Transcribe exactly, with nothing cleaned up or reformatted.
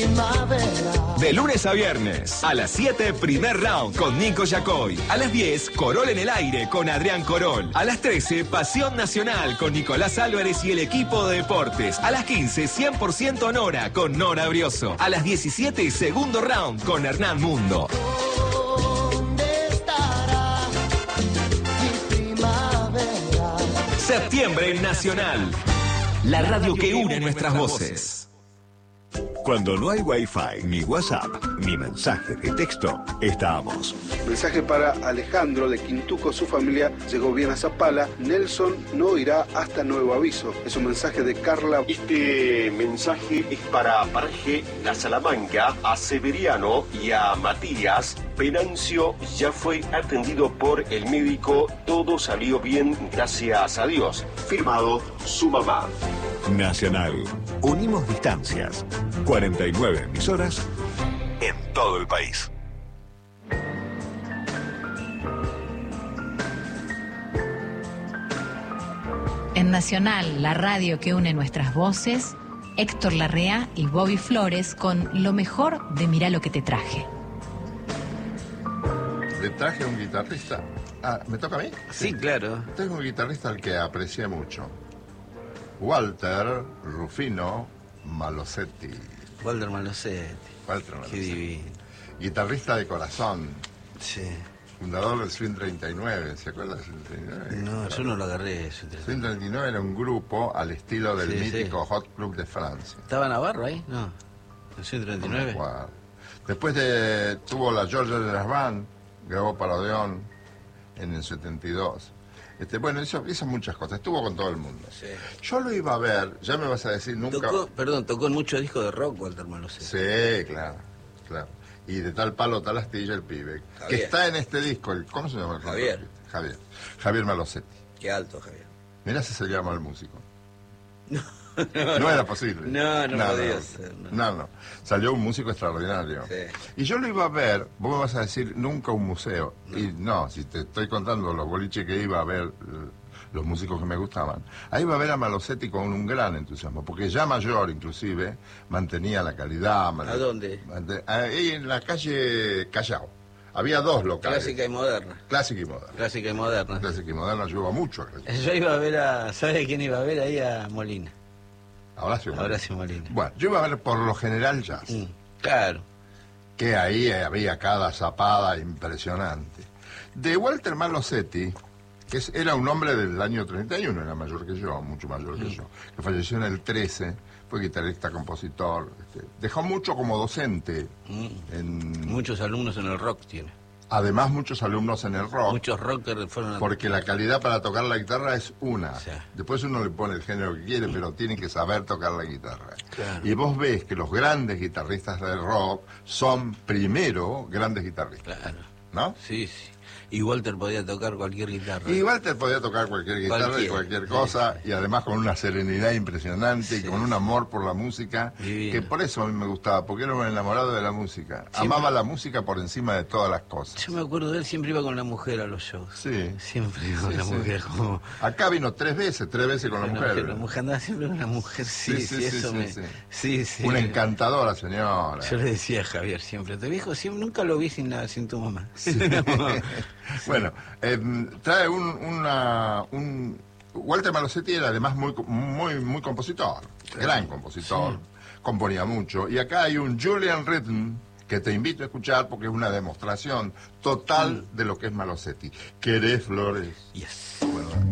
primavera. De lunes a viernes, a las siete, primer round con Nico Yacoy. A las diez, Corol en el aire con Adrián Corol. A las trece, Pasión Nacional con Nicolás Álvarez y el equipo de deportes. A las quince, cien por ciento Nora con Nora Brioso. A las diecisiete, segundo round con Hernán Mundo. ¿Dónde estará mi primavera? Septiembre Nacional. La radio que une nuestras voces. Cuando no hay Wi-Fi, ni WhatsApp, ni mensaje de texto, estamos. Mensaje para Alejandro de Quintuco. Su familia llegó bien a Zapala. Nelson no irá hasta nuevo aviso. Es un mensaje de Carla. Este mensaje es para Paraje La Salamanca, a Severiano y a Matías. Venancio ya fue atendido por el médico. Todo salió bien, gracias a Dios. Firmado su mamá. Nacional. Unimos distancias. cuarenta y nueve emisoras en todo el país. En Nacional, la radio que une nuestras voces, Héctor Larrea y Bobby Flores con lo mejor de Mirá lo que te traje. Le traje a un guitarrista. Ah, ¿me toca a mí? Sí, sí, claro. Tengo un guitarrista al que aprecié mucho. Walter Rufino Malosetti. Walter Malosetti. Walter Malosetti. Qué divino. Guitarrista de corazón. Sí. Fundador del Swing treinta y nueve, ¿se acuerda del Swing treinta y nueve? No, claro. Yo no lo agarré. Swing treinta y nueve era un grupo al estilo del sí, mítico sí. Hot Club de Francia. ¿Estaba Navarro ahí? No. ¿El Swing treinta y nueve? No, después de, tuvo la Georgia de las Band, grabó para Odeón en el setenta y dos. Este, bueno, hizo, hizo muchas cosas, estuvo con todo el mundo. Sí. Yo lo iba a ver, ya me vas a decir, nunca... Tocó, perdón, tocó en muchos discos de rock, Walter Malosetti. Sí, claro, claro. Y de tal palo, tal astilla, el pibe. Javier. Que está en este disco, el, ¿cómo se llama? Javier. Javier. Javier Malosetti. Qué alto, Javier. Mirá si se llama el músico. No, no, no, no era posible. No, no, no podía no, ser. No. no, no. Salió un músico extraordinario. Sí. Y yo lo iba a ver, vos me vas a decir, nunca un museo. No. Y no, si te estoy contando los boliches que iba a ver, los músicos que me gustaban, ahí iba a ver a Malosetti con un gran entusiasmo, porque ya mayor, inclusive, mantenía la calidad. ¿A dónde? Manten... Ahí en la calle Callao. Había dos locales. Clásica y moderna. Clásica y moderna. Clásica y moderna. Clásica y moderna ayuda mucho. Yo iba a ver a... ¿Sabes quién iba a ver ahí? A Molina. A Horacio Molina. Horacio Molina. Bueno, yo iba a ver por lo general jazz. Mm, claro. Que ahí había cada zapada impresionante. De Walter Malosetti, que es, era un hombre del año treinta y uno, era mayor que yo, mucho mayor que mm. yo, que falleció en el trece, fue guitarrista, compositor, este, dejó mucho como docente. Mm. En, muchos alumnos en el rock tiene. Además, muchos alumnos en el rock. Muchos rockers fueron... A... Porque la calidad para tocar la guitarra es una. Sí. Después uno le pone el género que quiere, pero tiene que saber tocar la guitarra. Claro. Y vos ves que los grandes guitarristas del rock son primero grandes guitarristas. Claro. ¿No? Sí, sí. Y Walter podía tocar cualquier guitarra. Y Walter podía tocar cualquier guitarra cualquier, y cualquier cosa, sí. Y además con una serenidad impresionante, sí. Y con un amor por la música, divino. Que por eso a mí me gustaba, porque era un enamorado de la música. Siempre. Amaba la música por encima de todas las cosas. Yo me acuerdo de él, siempre iba con la mujer a los shows. Sí. Siempre iba con sí, la sí. mujer. Como... Acá vino tres veces, tres veces con la, la mujer. mujer. La mujer andaba siempre con la mujer, sí, sí, sí, sí eso sí, me... sí. Sí, sí. Una encantadora señora. Yo le decía a Javier siempre, tu viejo siempre, nunca lo vi sin, la, sin tu mamá. Sí. Bueno, eh, trae un, una, un... Walter Malosetti era además muy, muy, muy compositor, gran compositor, sí. Componía mucho. Y acá hay un Julian Rhythm que te invito a escuchar porque es una demostración total mm. de lo que es Malosetti. ¿Querés flores? Yes. Bueno,